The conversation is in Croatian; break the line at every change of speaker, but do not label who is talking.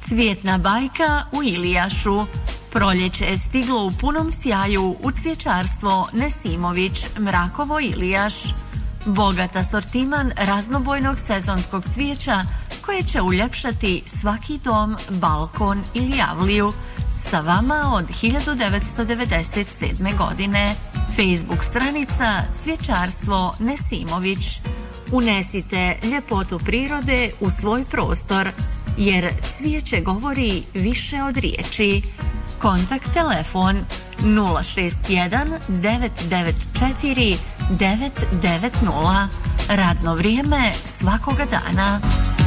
Cvjetna bajka u Ilijašu. Proljeće je stiglo u punom sjaju u cvjećarstvo Nesimović, Mrakovo, Ilijaš. Bogat asortiman raznobojnog sezonskog cvijeća koje će uljepšati svaki dom, balkon ili javliju. Sa vama od 1997. godine. Facebook stranica Cvjećarstvo Nesimović. Unesite ljepotu prirode u svoj prostor, jer cvijeće govori više od riječi. Kontakt telefon 061 994 990. Radno vrijeme svakoga dana.